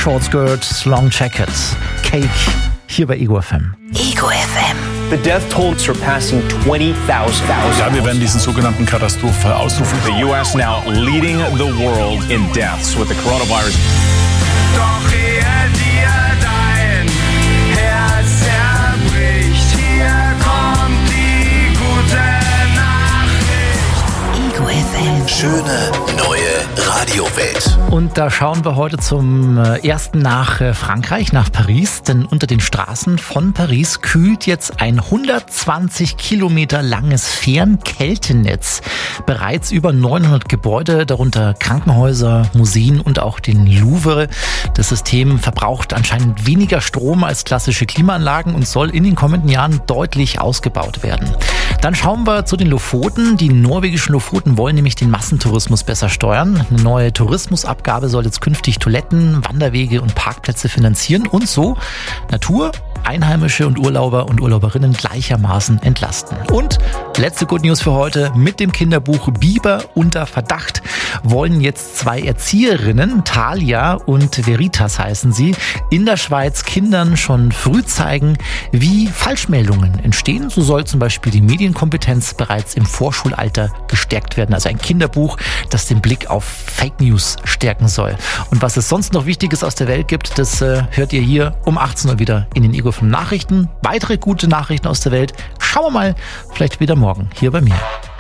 Short Skirts, Long Jackets, Cake, hier bei Ego FM. Ego FM. The death toll surpassing 20,000. Ja, wir werden diesen sogenannten Katastrophenfall ausrufen. The US now leading the world in deaths with the coronavirus. Doch ehe dir dein Herz zerbricht, hier kommt die gute Nachricht. Ego FM. Schöne neue Radiowelt. Und da schauen wir heute zum ersten nach Frankreich, nach Paris. Denn unter den Straßen von Paris kühlt jetzt ein 120 Kilometer langes Fernkältenetz bereits über 900 Gebäude, darunter Krankenhäuser, Museen und auch den Louvre. Das System verbraucht anscheinend weniger Strom als klassische Klimaanlagen und soll in den kommenden Jahren deutlich ausgebaut werden. Dann schauen wir zu den Lofoten. Die norwegischen Lofoten wollen nämlich den Massentourismus besser steuern. Eine neue Tourismusabgabe soll jetzt künftig Toiletten, Wanderwege und Parkplätze finanzieren und so Natur, Einheimische und Urlauber und Urlauberinnen gleichermaßen entlasten. Und letzte Good News für heute: Mit dem Kinderbuch Biber unter Verdacht wollen jetzt 2 Erzieherinnen, Talia und Veritas heißen sie, in der Schweiz Kindern schon früh zeigen, wie Falschmeldungen entstehen. So soll zum Beispiel die Medienkompetenz bereits im Vorschulalter gestärkt werden. Also ein Kinderbuch, das den Blick auf Fake News stärken soll. Und was es sonst noch Wichtiges aus der Welt gibt, das hört ihr hier um 18 Uhr wieder in den Ego FM Nachrichten. Weitere gute Nachrichten aus der Welt schauen wir mal vielleicht wieder morgen hier bei mir.